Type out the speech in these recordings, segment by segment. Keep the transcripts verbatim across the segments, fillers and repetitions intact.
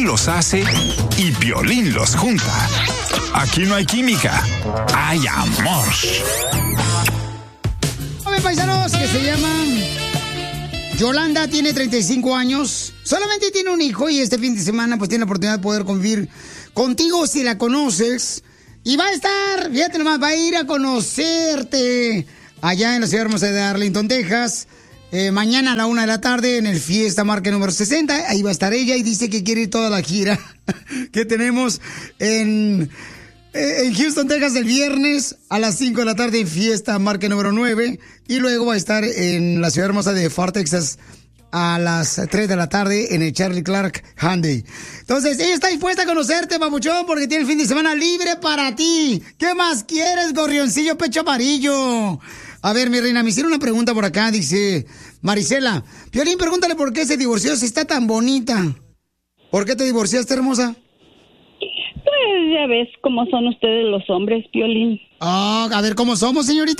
los hace y Piolín los junta. Aquí no hay química, hay amor. Joven paisanos que se llaman Yolanda, tiene treinta y cinco años, solamente tiene un hijo y este fin de semana pues tiene la oportunidad de poder convivir contigo si la conoces. Y va a estar, fíjate nomás, va a ir a conocerte allá en la ciudad hermosa de Arlington, Texas. Eh, mañana a la una de la tarde en el Fiesta Market número sesenta. Ahí va a estar ella y dice que quiere ir toda la gira que tenemos en, en Houston, Texas el viernes a las cinco de la tarde en Fiesta Market número nueve. Y luego va a estar en la ciudad hermosa de Fort Texas a las tres de la tarde en el Charlie Clark Hyundai. Entonces, ella está dispuesta a conocerte, papuchón, porque tiene el fin de semana libre para ti. ¿Qué más quieres, gorrioncillo pecho amarillo? A ver, mi reina, me hicieron una pregunta por acá, dice Marisela. Piolín, pregúntale por qué se divorció si está tan bonita. ¿Por qué te divorciaste, hermosa? Pues ya ves cómo son ustedes los hombres, Piolín. Ah, a ver, ¿cómo somos, señorita?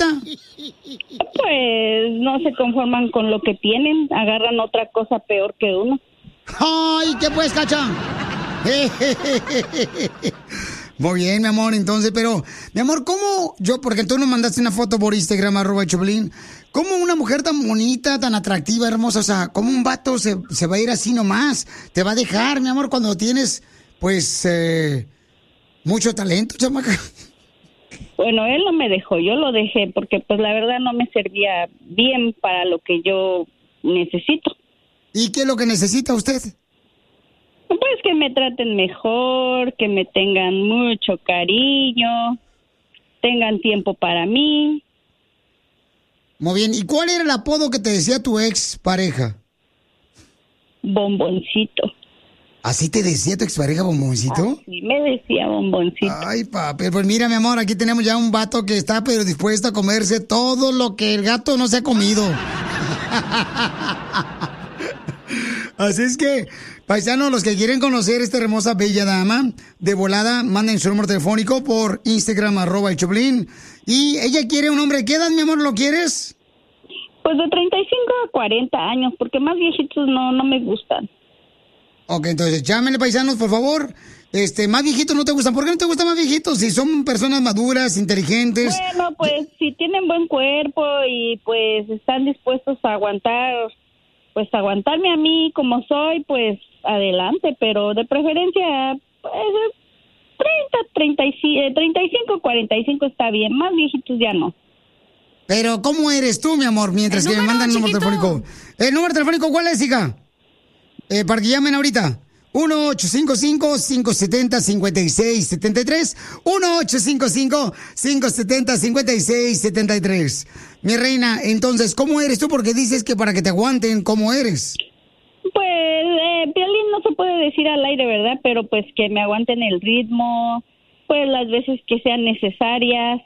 Pues no se conforman con lo que tienen, agarran otra cosa peor que uno. ¡Ay, qué pues, cacha! Muy bien, mi amor, entonces, pero, mi amor, ¿cómo yo, porque tú nos mandaste una foto por Instagram, arroba Choplin, cómo una mujer tan bonita, tan atractiva, hermosa, o sea, cómo un vato se, se va a ir así nomás, te va a dejar, mi amor, cuando tienes, pues, eh, mucho talento, chamaca? Bueno, él no me dejó, yo lo dejé, porque pues la verdad no me servía bien para lo que yo necesito. ¿Y qué es lo que necesita usted? Pues que me traten mejor, que me tengan mucho cariño, tengan tiempo para mí. Muy bien, ¿y cuál era el apodo que te decía tu ex pareja? Bomboncito. ¿Así te decía tu expareja, Bomboncito? Sí, me decía Bomboncito. Ay, papi, pues mira, mi amor, aquí tenemos ya un vato que está pero dispuesto a comerse todo lo que el gato no se ha comido. Así es que, paisanos, los que quieren conocer a esta hermosa bella dama, de volada, manden su número telefónico por Instagram, arroba el Choplin. Y ella quiere un hombre, ¿qué edad, mi amor, lo quieres? Pues de treinta y cinco a cuarenta años, porque más viejitos no, no me gustan. Ok, entonces, llámenle, paisanos, por favor. Este, más viejitos no te gustan. ¿Por qué no te gustan más viejitos? Si son personas maduras, inteligentes. Bueno, pues, si tienen buen cuerpo y, pues, están dispuestos a aguantar, pues, aguantarme a mí como soy, pues, adelante. Pero, de preferencia, pues, treinta, treinta y cinco, treinta y cinco, cuarenta y cinco está bien. Más viejitos ya no. Pero, ¿cómo eres tú, mi amor? Mientras que me mandan el número telefónico. ¿El número telefónico cuál es, hija? Eh, para que llamen ahorita. uno ocho cinco cinco, cinco siete cero, cinco seis siete tres. uno ocho cinco cinco, cinco siete cero, cinco seis siete tres. Mi reina, entonces, ¿cómo eres tú? Porque dices que para que te aguanten, ¿cómo eres? Pues, eh, Piolín no se puede decir al aire, ¿verdad? Pero pues que me aguanten el ritmo, pues las veces que sean necesarias.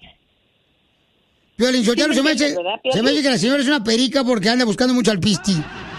Piolín, yo Sí, ya no se me me hace, entiendes, ¿verdad, se me hace que la señora es una perica porque anda buscando mucho al pisti.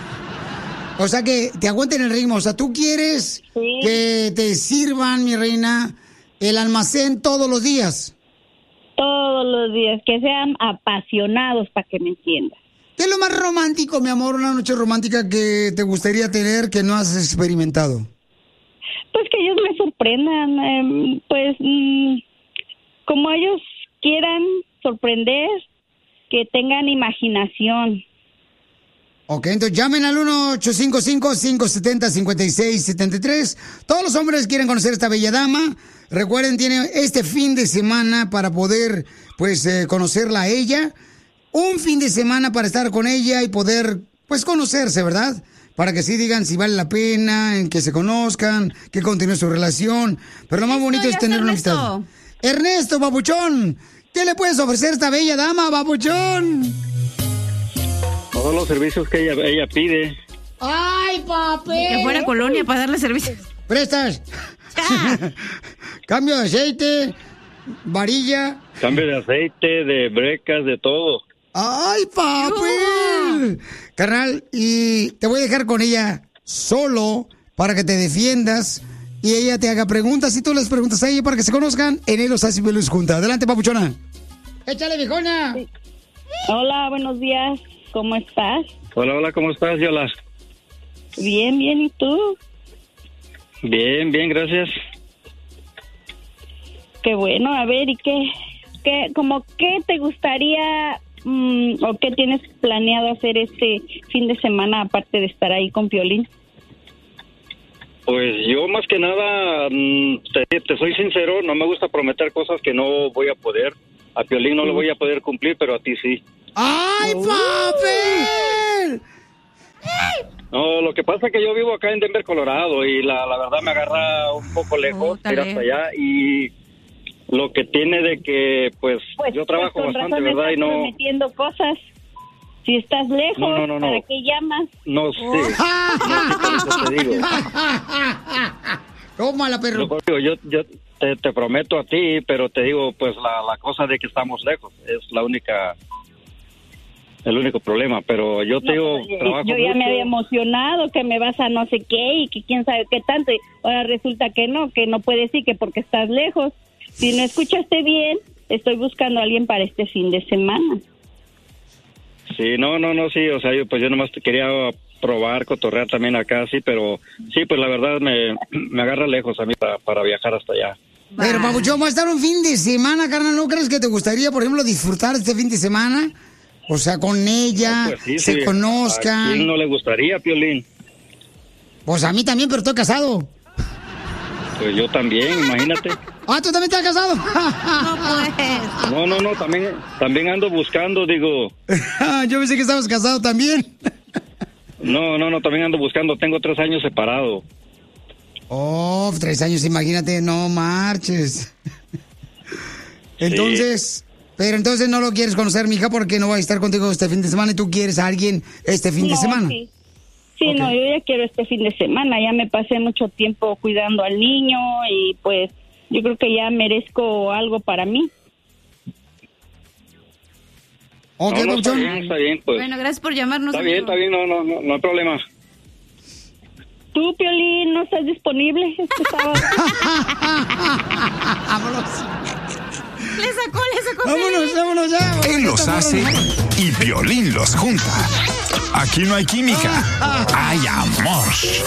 O sea, que te aguanten el ritmo. O sea, tú quieres Sí. que te sirvan, mi reina, el almacén todos los días. Todos los días, que sean apasionados, para que me entiendas. ¿Qué es lo más romántico, mi amor, una noche romántica que te gustaría tener que no has experimentado? Pues que ellos me sorprendan, eh, pues mm, como ellos quieran sorprender, que tengan imaginación. Ok, entonces llamen al uno ocho cinco cinco, cinco siete cero, cinco seis siete tres. Todos los hombres quieren conocer a esta bella dama. Recuerden, tiene este fin de semana para poder, pues, eh, conocerla a ella. Un fin de semana para estar con ella y poder, pues, conocerse, ¿verdad? Para que sí digan si vale la pena, en que se conozcan, que continúe su relación. Pero lo más bonito es tener una amistad. Ernesto, babuchón, ¿qué le puedes ofrecer a esta bella dama, babuchón? Todos los servicios que ella, ella pide. ¡Ay, papi! Que fuera Colonia para darle servicios. ¿Prestas? Cambio de aceite, varilla. Cambio de aceite, de brecas, de todo. ¡Ay, papi! Carnal, y te voy a dejar con ella solo para que te defiendas y ella te haga preguntas y tú les preguntas a ella para que se conozcan en el Los Haces Feliz juntas. Adelante, papuchona. ¡Échale, viejona! Sí. Hola, buenos días. ¿Cómo estás? Hola, hola, ¿cómo estás, Yola? Bien, bien, ¿y tú? Bien, bien, gracias. Qué bueno, a ver, ¿y qué, qué, como qué te gustaría mmm, o qué tienes planeado hacer este fin de semana aparte de estar ahí con Piolín? Pues yo más que nada, te, te soy sincero, no me gusta prometer cosas que no voy a poder. A Piolín no lo voy a poder cumplir, pero a ti sí. ¡Ay, papi! No, lo que pasa es que yo vivo acá en Denver, Colorado, y la, la verdad me agarra un poco lejos oh, ir hasta allá, y lo que tiene de que, pues, pues yo trabajo pues, bastante, razón ¿verdad? Estás y no... prometiendo cosas. Si estás lejos, No, no, no, no. ¿para qué llamas? No sé, no sé, por eso te digo. Tómala, perro. Yo, yo, yo te, te prometo a ti, pero te digo, pues, la, la cosa de que estamos lejos es la única... el único problema, pero yo te No, digo, yo, trabajo yo ya mucho. me había emocionado que me vas a no sé qué y que quién sabe qué tanto. Y ahora resulta que no, que no puedes ir, que porque estás lejos. Si no escuchaste bien, estoy buscando a alguien para este fin de semana. Sí, no, no, no, sí, o sea, yo pues yo nomás te quería probar, cotorrear también acá, sí, pero sí, pues la verdad me, me agarra lejos a mí para, para viajar hasta allá. Pero, papuchón, va a estar un fin de semana, carnal. ¿No crees que te gustaría, por ejemplo, disfrutar este fin de semana? O sea, con ella, No, pues sí, se sí. conozcan. ¿A quién no le gustaría, Piolín? Pues a mí también, pero estoy casado. Pues yo también, imagínate. Ah, ¿tú también estás casado? No, pues. No, no, no, también, también ando buscando, digo. Yo pensé que estabas casado también. No, no, no, también ando buscando, tengo tres años separado. Oh, tres años, imagínate, no marches. Entonces, pero entonces no lo quieres conocer, mija, porque no va a estar contigo este fin de semana y tú quieres a alguien este fin de No, semana. Sí, sí Ok. no, yo ya quiero este fin de semana. Ya me pasé mucho tiempo cuidando al niño y pues yo creo que ya merezco algo para mí. Ok, No, no, está papuchón. bien, está bien, pues. Bueno, gracias por llamarnos. Está bien, amigo. está bien, no, no, no, no hay problema. ¿Tú, Piolín, no estás disponible este sábado? Vámonos. Le sacó, le sacó. Vámonos, vámonos ya. Él los Estos hace morros, y Piolín los junta. Aquí no hay química, hay amor.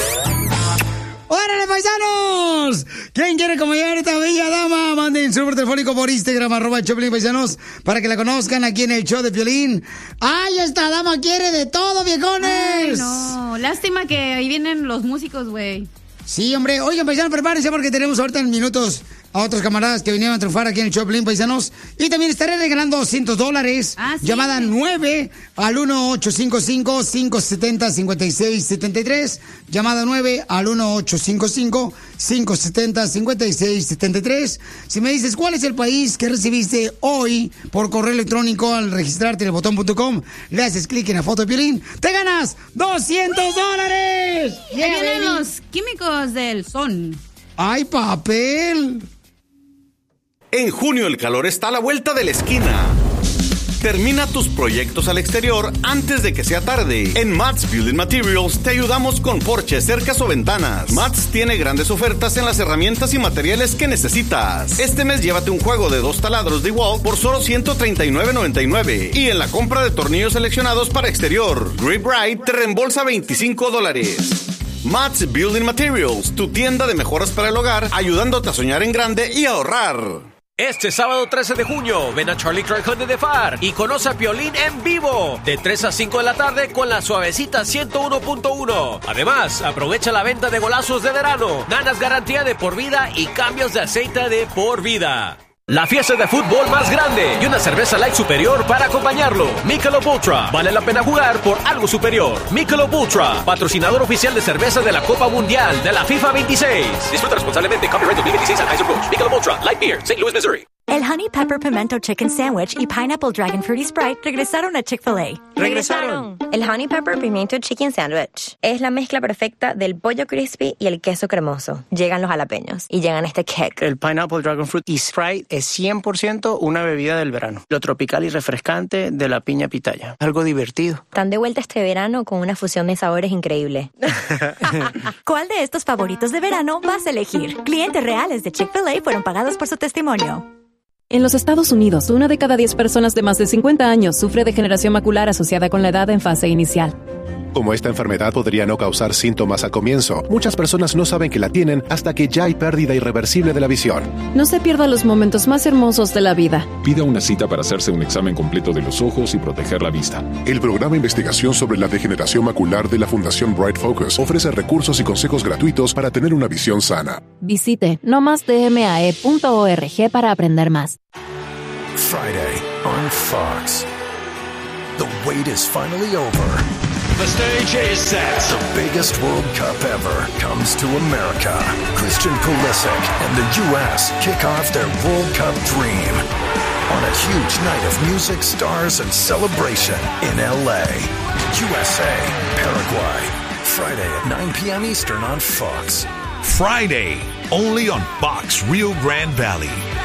¡Órale, paisanos! ¿Quién quiere acompañar a esta bella dama? Manden su número telefónico por Instagram, arroba Choplin Paisanos, para que la conozcan aquí en el show de Piolín. ¡Ay, esta dama quiere de todo, viejones! Ay, no, lástima que ahí vienen los músicos, güey. Sí, hombre. Oigan, paisanos, prepárense porque tenemos ahorita en minutos a otros camaradas que vinieron a triunfar aquí en el Choplin, paisanos. Y también estaré regalando doscientos dólares. Ah, ¿sí? Llamada nueve al uno ocho cinco cinco, cinco siete cero, cinco seis siete tres. Llamada nueve al uno ocho cinco cinco, cinco siete cero, cinco seis siete tres. Si me dices cuál es el país que recibiste hoy por correo electrónico al registrarte en el botón punto com, le haces clic en la foto de Piolín, te ganas doscientos dólares. Ahí Yeah, vienen baby. los químicos del son. ¡Ay, papel! En junio el calor está a la vuelta de la esquina. Termina tus proyectos al exterior antes de que sea tarde. En Mats Building Materials te ayudamos con porches, cercas o ventanas. Mats tiene grandes ofertas en las herramientas y materiales que necesitas. Este mes llévate un juego de dos taladros de DeWalt por solo ciento treinta y nueve noventa y nueve. Y en la compra de tornillos seleccionados para exterior, Grip Ride te reembolsa veinticinco dólares. Mats Building Materials, tu tienda de mejoras para el hogar, ayudándote a soñar en grande y ahorrar. Este sábado trece de junio, ven a Charlie Clark de F A R y conoce a Piolín en vivo, de tres a cinco de la tarde con la suavecita ciento uno punto uno. Además, aprovecha la venta de golazos de verano, nanas garantía de por vida y cambios de aceite de por vida. La fiesta de fútbol más grande y una cerveza light superior para acompañarlo. Michelob Ultra. Vale la pena jugar por algo superior. Michelob Ultra, patrocinador oficial de cerveza de la Copa Mundial de la FIFA veintiséis. Disfruta responsablemente. Copyright dos mil veintiséis Anheuser-Busch. Michelob Ultra Light Beer, Saint Louis, Missouri. El Honey Pepper Pimento Chicken Sandwich y Pineapple Dragon Fruity Sprite regresaron a Chick-fil-A. ¡Regresaron! El Honey Pepper Pimiento Chicken Sandwich es la mezcla perfecta del pollo crispy y el queso cremoso. Llegan los jalapeños y llegan este kick. El Pineapple Dragon Fruit y Sprite es cien por ciento una bebida del verano. Lo tropical y refrescante de la piña pitaya. Algo divertido. Están de vuelta este verano con una fusión de sabores increíble. ¿Cuál de estos favoritos de verano vas a elegir? Clientes reales de Chick-fil-A fueron pagados por su testimonio. En los Estados Unidos, una de cada diez personas de más de cincuenta años sufre degeneración macular asociada con la edad en fase inicial. Como esta enfermedad podría no causar síntomas al comienzo, muchas personas no saben que la tienen hasta que ya hay pérdida irreversible de la visión. No se pierda los momentos más hermosos de la vida. Pida una cita para hacerse un examen completo de los ojos y proteger la vista. El programa de investigación sobre la degeneración macular de la Fundación Bright Focus ofrece recursos y consejos gratuitos para tener una visión sana. Visite no más d m a e punto org para aprender más. Friday on Fox. The wait is finally over. The stage is set. The biggest World Cup ever comes to America. Christian Pulisic and the U S kick off their World Cup dream on a huge night of music, stars, and celebration in L A. U S A, Paraguay. Friday at nine p.m. Eastern on Fox. Friday, only on Fox Rio Grande Valley.